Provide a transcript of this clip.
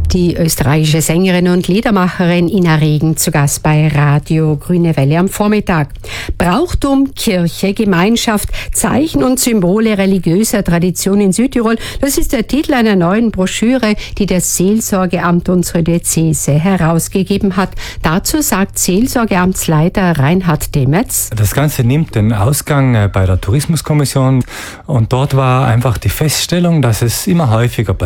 Die österreichische Sängerin und Liedermacherin Ina Regen zu Gast bei Radio Grüne Welle am Vormittag. Brauchtum, Kirche, Gemeinschaft, Zeichen und Symbole religiöser Tradition in Südtirol. Das ist der Titel einer neuen Broschüre, die das Seelsorgeamt unserer Diözese herausgegeben hat. Dazu sagt Seelsorgeamtsleiter Reinhard Demetz: Das Ganze nimmt den Ausgang bei der Tourismuskommission und dort war einfach die Feststellung, dass es immer häufiger passiert,